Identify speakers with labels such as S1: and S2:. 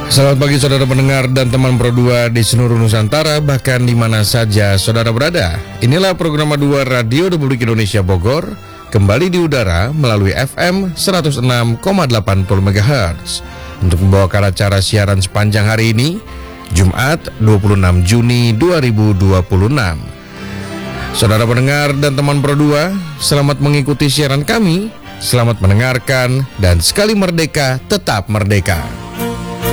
S1: Selamat pagi saudara pendengar dan teman Pro 2 di seluruh Nusantara, bahkan di mana saja saudara berada. Inilah program 2 Radio Republik Indonesia Bogor, kembali di udara melalui FM 106,80 MHz. Untuk membawakan acara siaran sepanjang hari ini, Jumat 26 Juni 2026. Saudara pendengar dan teman Pro 2, selamat mengikuti siaran kami, selamat mendengarkan, dan sekali merdeka, tetap merdeka.